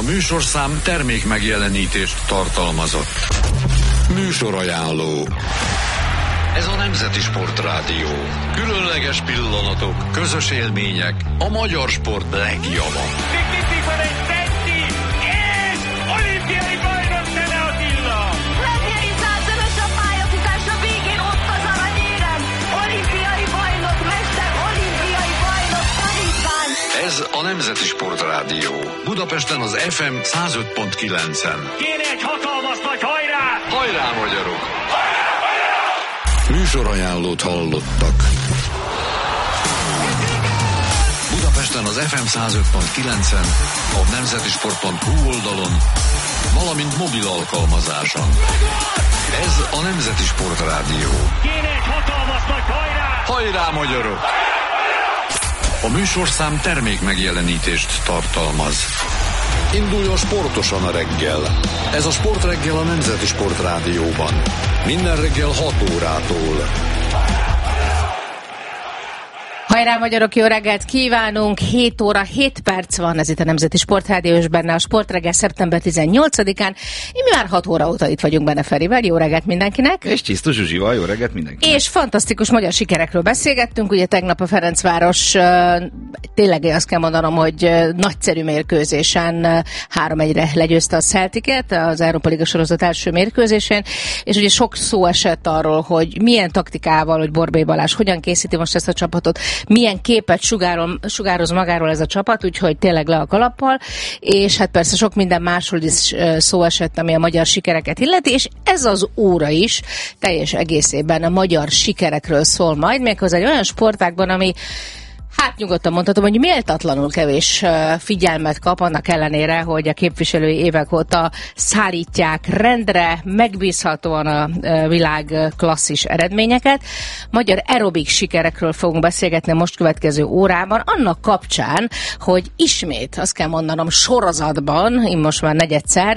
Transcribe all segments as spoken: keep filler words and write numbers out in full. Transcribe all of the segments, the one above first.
műsorszám termék megjelenítést tartalmazott. Műsorajánló. Ez a Nemzeti Sportrádió. Különleges pillanatok, közös élmények, a magyar sport legjava. Olimpiai bajnok Szene Attila! Legnyeri százszörös a pályafutás a végén ott az aranyérem! Olimpiai bajnok, mester, olimpiai bajnok, tanítván! Ez a Nemzeti Sportrádió. Budapesten az ef em száz öt pont kilencen. Kéne egy hatalmas nagy hajrá! Hajrá, magyarok! Hajrá, hajrá! Műsorajánlót hallottak. Budapesten az ef em száz öt pont kilencen, a nemzetisport pont hu oldalon, valamint mobil alkalmazáson. Ez a Nemzeti Sportrádió. Kéne egy hatalmas nagy hajrá! Hajrá, magyarok! A műsorszám termék megjelenítést tartalmaz. Induljon sportosan a reggel. Ez a Sportreggel a Nemzeti Sportrádióban. Minden reggel hat órától. Hajrá, magyarok, jó reggelt kívánunk! hét óra hét perc van, ez itt a Nemzeti Sportrádió, és benne a Sportreggel szeptember tizennyolcadikán. Mi már hat óra óta itt vagyunk benne Ferivel, jó reggelt mindenkinek! És Csisztus Zsuzsival, jó reggelt mindenkinek! És fantasztikus magyar sikerekről beszélgettünk, ugye tegnap a Ferencváros uh, tényleg azt kell mondanom, hogy uh, nagyszerű mérkőzésen uh, három egyre legyőzte a Celticet, az Európa Liga sorozat első mérkőzésén, és ugye sok szó esett arról, hogy milyen taktikával, hogy Borbély Balázs hogyan készíti most ezt a csapatot, milyen képet sugárol, sugároz magáról ez a csapat, úgyhogy tényleg le a kalappal, és hát persze sok minden másról is szó esett, ami a magyar sikereket illeti, és ez az óra is teljes egészében a magyar sikerekről szól majd, méghozzá egy olyan sportágban, ami hát nyugodtan mondhatom, hogy méltatlanul kevés figyelmet kap, annak ellenére, hogy a képviselői évek óta szállítják rendre, megbízhatóan a világ klasszis eredményeket. Magyar aerobik sikerekről fogunk beszélgetni a most következő órában, annak kapcsán, hogy ismét, azt kell mondanom, sorozatban, én most már negyedszer,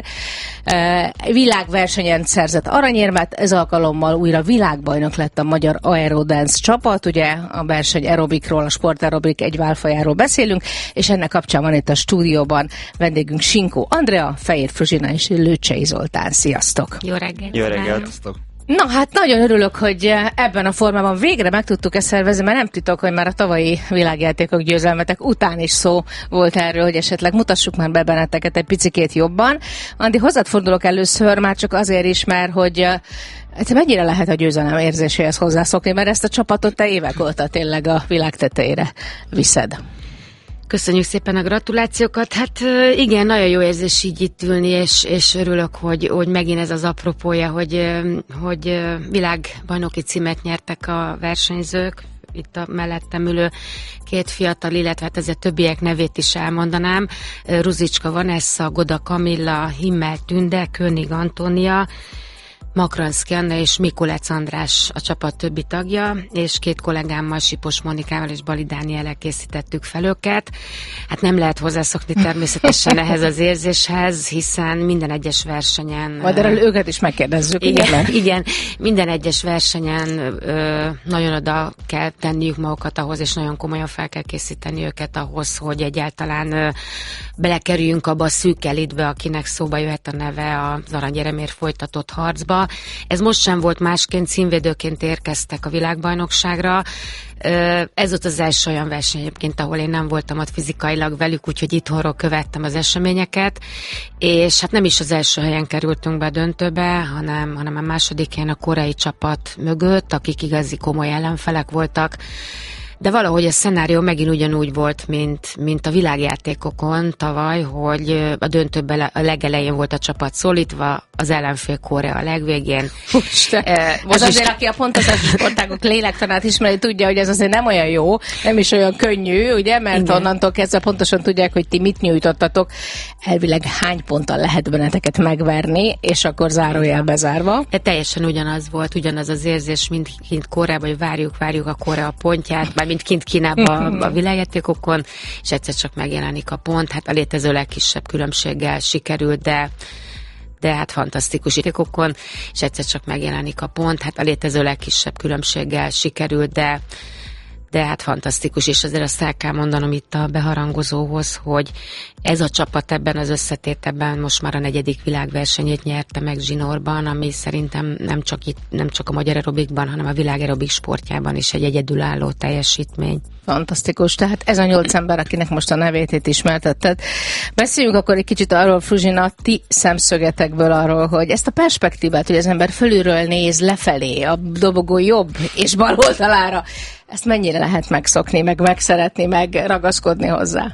világversenyen szerzett aranyérmet, ez alkalommal újra világbajnok lett a magyar aerodance csapat, ugye a verseny aerobikról, a sport aerobik egy válfajáról beszélünk, és ennek kapcsán van itt a stúdióban vendégünk Sinkó Andrea, Fejér Fruzsina és Lőcsei Zoltán. Sziasztok! Jó reggelt! Jó reggelt! Na hát nagyon örülök, hogy ebben a formában végre meg tudtuk ezt szervezni, mert nem titok, hogy már a tavalyi világjátékok győzelmetek után is szó volt erről, hogy esetleg mutassuk már be benneteket egy picikét jobban. Andi, hozzád fordulok először, már csak azért is, mert hogy hát mennyire lehet a győzelem érzéséhez hozzászokni, mert ezt a csapatot te évek óta tényleg a világ tetejére viszed. Köszönjük szépen a gratulációkat. Hát igen, nagyon jó érzés így itt ülni, és, és örülök, hogy, hogy megint ez az apropója, hogy, hogy világbajnoki címet nyertek a versenyzők. Itt a mellettem ülő két fiatal, illetve hát ezért többiek nevét is elmondanám. Ruzicska Vanessa, Goda Kamilla, Himmel Tünde, König Antónia, Makranszki Anna és Mikulec András a csapat többi tagja, és két kollégámmal, Sipos Monikával és Bali Dániellel készítettük fel őket. Hát nem lehet hozzászokni természetesen ehhez az érzéshez, hiszen minden egyes versenyen... Majd erről őket is megkérdezzük. Igen, igen, minden egyes versenyen ö, nagyon oda kell tenniük magukat ahhoz, és nagyon komolyan fel kell készíteni őket ahhoz, hogy egyáltalán ö, belekerüljünk abba a szűk elitbe, akinek szóba jöhet a neve az aranyéremért folytatott harcba. Ez most sem volt másként, címvédőként érkeztek a világbajnokságra. Ez volt az első olyan verseny egyébként, ahol én nem voltam ott fizikailag velük, úgyhogy itthonról követtem az eseményeket, és hát nem is az első helyen kerültünk be a döntőbe, hanem, hanem a második helyen a koreai csapat mögött, akik igazi komoly ellenfelek voltak. De valahogy a szenárió megint ugyanúgy volt, mint, mint a világjátékokon tavaly, hogy a döntőben a legelején volt a csapat szólítva, az ellenfél Korea a legvégén. Most az azért, aki a pontozási sportágok lélektanát ismeri, tudja, hogy ez azért nem olyan jó, nem is olyan könnyű, ugye, mert igen, onnantól kezdve pontosan tudják, hogy ti mit nyújtottatok, elvileg hány ponttal lehet benneteket megverni, és akkor zárójel bezárva. De teljesen ugyanaz volt, ugyanaz az érzés, mint kint Koreában, hogy várjuk, várjuk a Korea pontját, már mint kint Kínában a világjátékokon, és egyszer csak megjelenik a pont, hát a létező legkisebb különbséggel sikerült, de de hát fantasztikus játékokon, és egyszer csak megjelenik a pont, hát a létező legkisebb különbséggel sikerült, de de hát fantasztikus, és azért azt el kell mondanom itt a beharangozóhoz, hogy ez a csapat ebben az összetételben most már a negyedik világversenyét nyerte meg zsinórban, ami szerintem nem csak itt, nem csak a magyar aerobikban, hanem a világ aerobik sportjában is egy egyedülálló teljesítmény. Fantasztikus, tehát ez a nyolc ember, akinek most a nevét itt ismertetted. Beszéljünk akkor egy kicsit arról, Fruzsina, ti szemszögetekből arról, hogy ezt a perspektívát, hogy az ember fölülről néz lefelé, a dobogó jobb és bal oldalára, ezt mennyire lehet megszokni, meg megszeretni, meg ragaszkodni hozzá?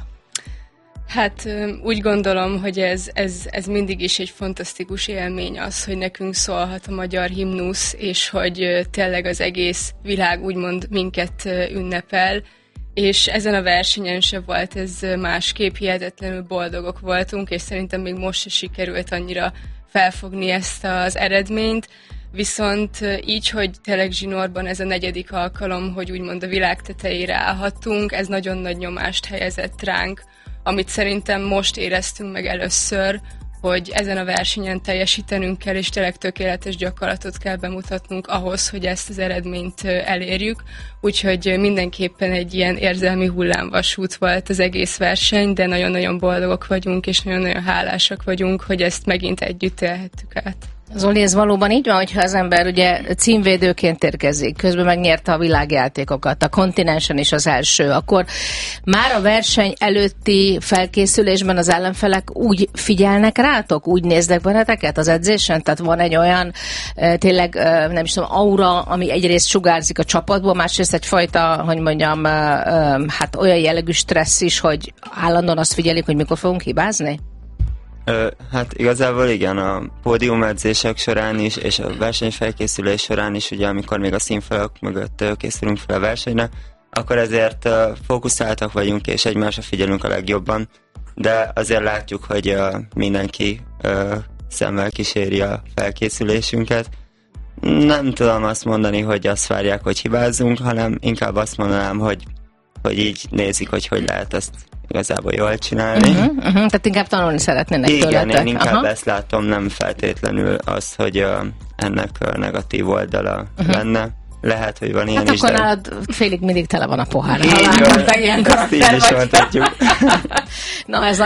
Hát úgy gondolom, hogy ez, ez, ez mindig is egy fantasztikus élmény az, hogy nekünk szólhat a magyar himnusz, és hogy tényleg az egész világ úgymond minket ünnepel, és ezen a versenyen se volt ez másképp, hihetetlenül boldogok voltunk, és szerintem még most se sikerült annyira felfogni ezt az eredményt, viszont így, hogy tényleg zsinórban ez a negyedik alkalom, hogy úgymond a világ tetejére állhattunk, ez nagyon nagy nyomást helyezett ránk, amit szerintem most éreztünk meg először, hogy ezen a versenyen teljesítenünk kell, és tényleg tökéletes gyakorlatot kell bemutatnunk ahhoz, hogy ezt az eredményt elérjük. Úgyhogy mindenképpen egy ilyen érzelmi hullámvasút volt az egész verseny, de nagyon-nagyon boldogok vagyunk, és nagyon-nagyon hálásak vagyunk, hogy ezt megint együtt élhettük át. Zoli, ez valóban így van, hogyha az ember ugye címvédőként érkezik, közben megnyerte a világjátékokat, a kontinensen is az első, akkor már a verseny előtti felkészülésben az ellenfelek úgy figyelnek rátok, úgy néznek benneteket az edzésen? Tehát van egy olyan tényleg, nem is tudom, aura, ami egyrészt sugárzik a csapatból, másrészt egyfajta, hogy mondjam, hát olyan jellegű stressz is, hogy állandóan azt figyelik, hogy mikor fogunk hibázni? Ö, hát igazából igen, a pódiumedzések során is, és a versenyfelkészülés során is, ugye amikor még a színfalak mögött ö, készülünk fel a versenyre, akkor ezért ö, fókuszáltak vagyunk, és egymásra figyelünk a legjobban, de azért látjuk, hogy ö, mindenki ö, szemmel kíséri a felkészülésünket. Nem tudom azt mondani, hogy azt várják, hogy hibázzunk, hanem inkább azt mondanám, hogy, hogy így nézik, hogy hogy lehet ezt igazából jól csinálni. Uh-huh, uh-huh. Tehát inkább tanulni szeretnének tőletek. Igen, én inkább Aha. ezt látom, nem feltétlenül az, hogy uh, ennek a negatív oldala uh-huh. lenne. Lehet, hogy van ilyen hát is, akkor de... nálad félig mindig tele van a pohár. Így van, ezt így is mondhatjuk. Na ez